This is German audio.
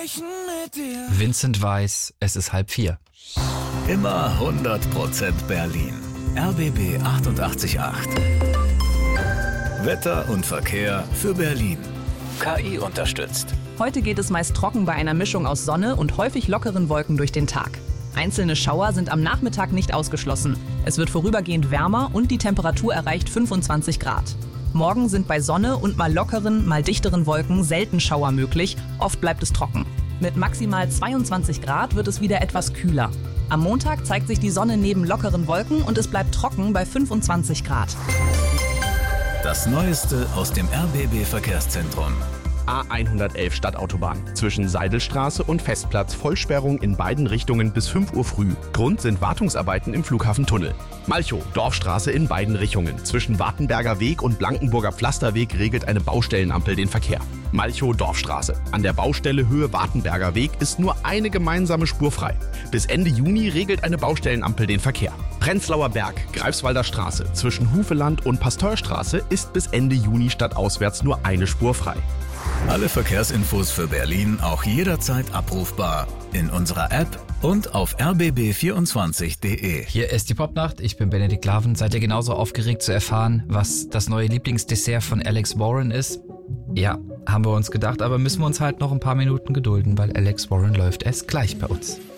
sprechen mit dir. Vincent Weiss, es ist 3:30. Immer 100% Berlin. RBB 88.8. Wetter und Verkehr für Berlin. KI unterstützt. Heute geht es meist trocken bei einer Mischung aus Sonne und häufig lockeren Wolken durch den Tag. Einzelne Schauer sind am Nachmittag nicht ausgeschlossen. Es wird vorübergehend wärmer und die Temperatur erreicht 25 Grad. Morgen sind bei Sonne und mal lockeren, mal dichteren Wolken selten Schauer möglich. Oft bleibt es trocken. Mit maximal 22 Grad wird es wieder etwas kühler. Am Montag zeigt sich die Sonne neben lockeren Wolken und es bleibt trocken bei 25 Grad. Das Neueste aus dem RBB-Verkehrszentrum. A111 Stadtautobahn. Zwischen Seidelstraße und Festplatz Vollsperrung in beiden Richtungen bis 5 Uhr früh. Grund sind Wartungsarbeiten im Flughafentunnel. Malchow, Dorfstraße in beiden Richtungen. Zwischen Wartenberger Weg und Blankenburger Pflasterweg regelt eine Baustellenampel den Verkehr. Malchow, Dorfstraße. An der Baustelle Höhe Wartenberger Weg ist nur eine gemeinsame Spur frei. Bis Ende Juni regelt eine Baustellenampel den Verkehr. Prenzlauer Berg, Greifswalder Straße. Zwischen Hufeland und Pasteurstraße ist bis Ende Juni stadtauswärts nur eine Spur frei. Alle Verkehrsinfos für Berlin auch jederzeit abrufbar in unserer App und auf rbb24.de. Hier ist die Popnacht, ich bin Benedikt Laven. Seid ihr genauso aufgeregt zu erfahren, was das neue Lieblingsdessert von Alex Warren ist? Ja, haben wir uns gedacht, aber müssen wir uns halt noch ein paar Minuten gedulden, weil Alex Warren läuft erst gleich bei uns.